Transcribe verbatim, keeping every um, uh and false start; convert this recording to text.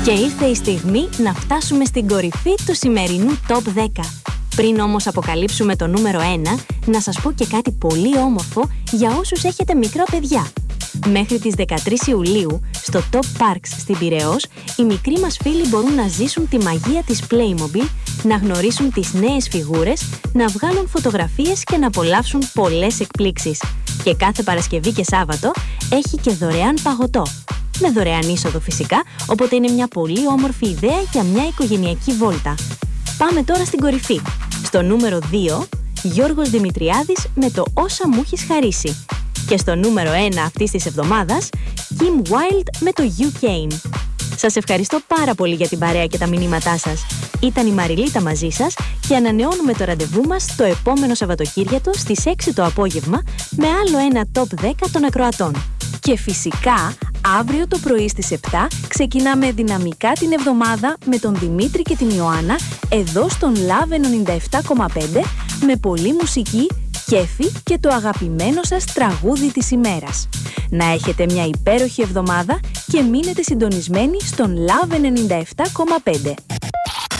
Και ήρθε η στιγμή να φτάσουμε στην κορυφή του σημερινού Top δέκα. Πριν όμως αποκαλύψουμε το νούμερο ένα, να σας πω και κάτι πολύ όμορφο για όσους έχετε μικρά παιδιά. Μέχρι τις δεκατρείς Ιουλίου, στο Top Parks στην Πειραιώς, οι μικροί μας φίλοι μπορούν να ζήσουν τη μαγεία της Playmobil, να γνωρίσουν τις νέες φιγούρες, να βγάλουν φωτογραφίες και να απολαύσουν πολλές εκπλήξεις. Και κάθε Παρασκευή και Σάββατο έχει και δωρεάν παγωτό. Με δωρεάν είσοδο φυσικά, οπότε είναι μια πολύ όμορφη ιδέα για μια οικογενειακή βόλτα. Πάμε τώρα στην κορυφή. Στο νούμερο δύο, Γιώργος Δημητριάδης με το «Όσα μου έχεις χαρίσει». Και στο νούμερο ένα αυτής της εβδομάδας, Kim Wilde με το You Came. Σας ευχαριστώ πάρα πολύ για την παρέα και τα μηνύματά σας. Ήταν η Μαριλίτα μαζί σας και ανανεώνουμε το ραντεβού μας το επόμενο Σαββατοκύριακο στις έξι το απόγευμα με άλλο ένα Top δέκα των ακροατών. Και φυσικά, αύριο το πρωί στις επτά ξεκινάμε δυναμικά την εβδομάδα με τον Δημήτρη και την Ιωάννα εδώ στον Love ενενήντα επτά κόμμα πέντε με πολλή μουσική, κέφι και το αγαπημένο σας τραγούδι της ημέρας. Να έχετε μια υπέροχη εβδομάδα και μείνετε συντονισμένοι στον Love ενενήντα επτά κόμμα πέντε.